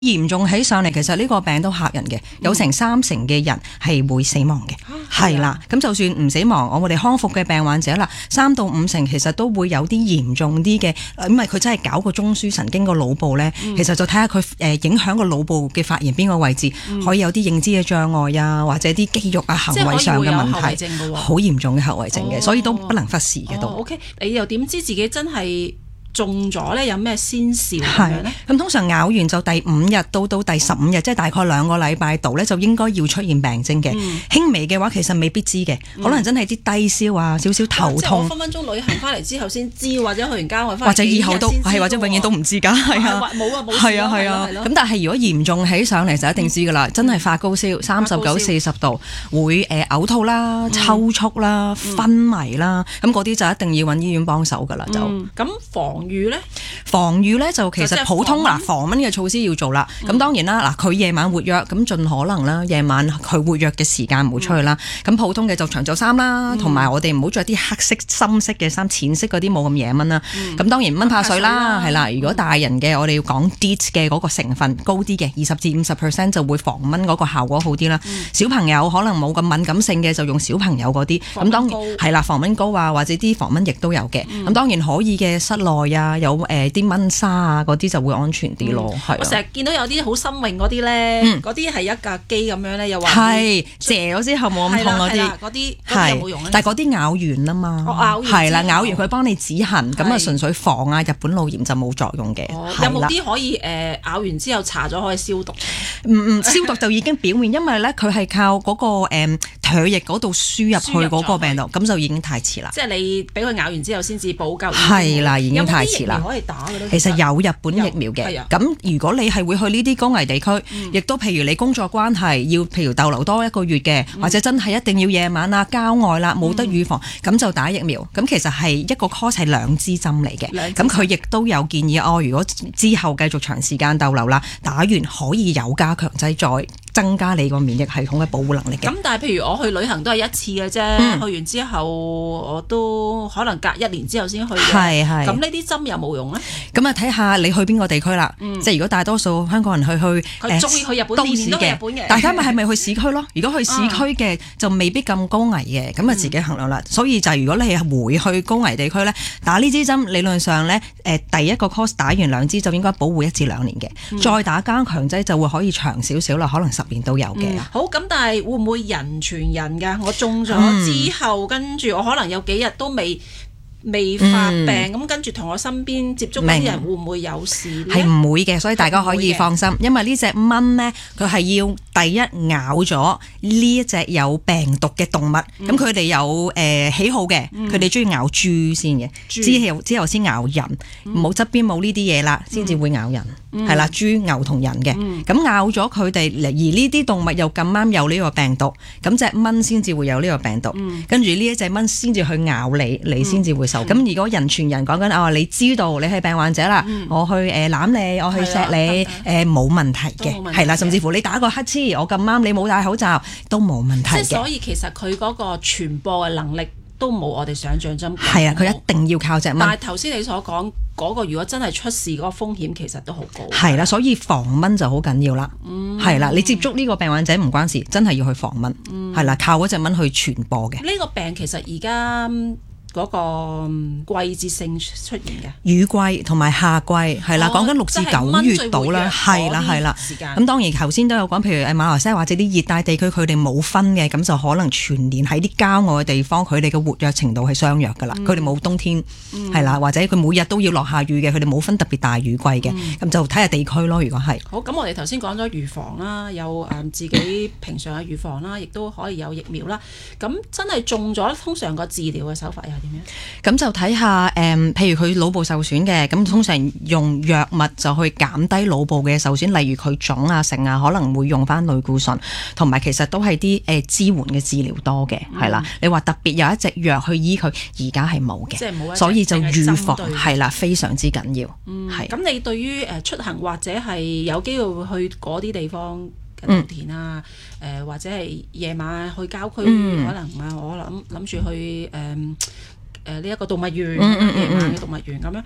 嚴重起上嚟，其實呢個病都嚇人嘅，有成30%嘅人係會死亡嘅，係啦。咁就算唔死亡，我哋康復嘅病患者啦，3到5成其實都會有啲嚴重啲嘅，因為佢真係搞個中樞神經個腦部咧，其實就睇下佢影響個腦部嘅發炎邊個位置，可以有啲認知嘅障礙啊，或者啲肌肉啊行為上嘅問題，好嚴重嘅後遺症嘅，所以都不能忽視嘅都。 OK， 你又點知自己真係中咗咧？有咩先兆咁樣咧？ 咁通常咬完就第5日到第15日，即係大概2個禮拜度咧，就應該要出現病徵嘅。輕微嘅話，其實未必知嘅，可能真係啲低燒啊，少少頭痛。 即係我分分鐘旅行翻嚟之後先知，或者去完郊外翻嚟， 或者以後都係，或者永遠都唔知㗎，係啊， 冇啊冇。 係啊係啊。咁但係如果嚴重起上嚟就一定知㗎啦，真係發高燒39、40度，會嘔吐啦、抽搐啦、昏迷啦，咁嗰啲就一定要揾醫院幫手㗎啦就。 咁防禦咧？ 防禦咧就其實普通防蚊嘅措施要做啦。咁當然啦，佢夜晚活躍，咁盡可能啦，夜晚佢活躍嘅時間唔好出去啦。咁普通嘅就長袖衫啦，同埋我哋唔好着啲黑色、深色嘅衫，淺色嗰啲冇咁惹蚊啦。咁當然蚊怕水啦，係啦。如果大人嘅，我哋要講 DEET 嘅嗰個成分高啲嘅，20至50% 就會防蚊嗰個效果好啲啦。小朋友可能冇咁敏感性嘅，就用小朋友嗰啲。咁當然係啦，防蚊膏啊，或者啲防蚊液都有嘅。咁當然可以嘅室內啊，有啲蚊紗啊嗰啲就會安全啲咯，係。 我成日見到有啲好新穎嗰啲咧，嗰啲係一架機咁樣咧，又話係謝咗之後冇咁痛嗰啲有冇用咧？ 但係嗰啲咬完啊嘛，係啦，咬完佢幫你止痕，咁啊純粹防啊日本腦炎就冇作用嘅。 有冇啲可以咬完之後搽咗可以消毒？ 消毒就已經表面，因為咧佢係靠嗰個唾液嗰度輸入去嗰個病毒，咁就已經太遲啦。 即係你俾佢咬完之後先至補救。 係啦，已經太遲啦。 有冇啲疫苗可以打嘅咧？ 其實有日本疫苗嘅，咁如果你係會去呢啲高危地區，亦都譬如你工作關係要譬如逗留多1個月嘅，或者真係一定要夜晚啊郊外啦冇得預防，咁就打疫苗。咁其實係一個 course 係2支針嚟嘅，咁佢亦都有建議如果之後繼續長時間逗留啦，打完可以有加強劑再增加你個免疫系統嘅保護能力嘅。 咁但係譬如我去旅行都係1次嘅啫，去完之後我都可能隔1年之後先去嘅。係。咁呢啲針有冇用咧？ 咁啊睇下你去邊個地區啦。即係如果大多數香港人去佢中意去日本都市嘅，大家咪係咪去市區咯？如果去市區嘅就未必咁高危嘅，咁啊自己衡量啦。所以就如果你係會去高危地區咧，打呢支針理論上咧，第一個 course 打完2支就應該保護1至2年嘅，再打加強劑就會可以長少少啦，可能10年都有嘅。 好，咁但係會唔會人傳人㗎？我中咗之後，跟住我可能有幾日都未發病，咁跟住同我身邊接觸啲人會唔會有事咧？ 係唔會嘅，所以大家可以放心，因為呢隻蚊呢，佢係要第一咬咗呢一隻有病毒嘅動物，咁佢哋有喜好嘅，佢哋中意咬豬先嘅，之後先咬人，冇側邊冇呢啲嘢啦，先至會咬人，係啦，豬、牛同人嘅，咁咬咗佢哋，而呢啲動物又咁啱有呢個病毒，咁隻蚊先至會有呢個病毒，跟住呢一隻蚊先至去咬你，你先至會咁如果人傳人講緊你知道你係病患者啦，我去攬你，我去錫你，冇問題嘅，係啦，甚至乎你打個乞嗤，我咁啱你冇戴口罩都冇問題嘅。 即係所以其實佢嗰個傳播嘅能力都冇我哋想象中。 係啊，佢一定要靠隻蚊。 但係頭先你所講嗰個，如果真係出事嗰個風險其實都好高。 係啦，所以防蚊就好緊要啦。係啦，你接觸呢個病患者唔關事，真係要去防蚊。係啦，靠嗰隻蚊去傳播嘅。 呢個病其實而家嗰個季節性出現嘅雨季同埋夏季係啦，講緊6至9月度啦，係啦。咁當然頭先都有講，譬如馬來西亞或者啲熱帶地區，佢哋冇分嘅，咁就可能全年喺啲郊外嘅地方，佢哋嘅活躍程度係相若噶啦。佢哋冇冬天係啦，或者佢每日都要落下雨嘅，佢哋冇分特別大雨季嘅，咁就睇下地區咯。如果係好，咁我哋頭先講咗預防啦，有自己平常嘅預防啦，亦都可以有疫苗啦。咁真係中咗，通常個治療嘅手法又係點樣？ 咁就睇下譬如佢腦部受損嘅，咁通常用藥物就去減低腦部嘅受損，例如佢腫啊、成啊，可能會用翻類固醇，同埋其實都係啲支援嘅治療多嘅，係啦。你話特別有一隻藥去醫佢，而家係冇嘅， 即係冇， 所以就預防係啦，非常之緊要。係。 咁你對於出行或者係有機會去嗰啲地方？稻田啊，或者係夜晚去郊區，可能我諗住去呢一個動物園，夜晚嘅動物園咁樣，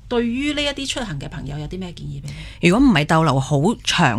對於呢一啲出行嘅朋友有啲咩建議俾你？ 如果唔係逗留好長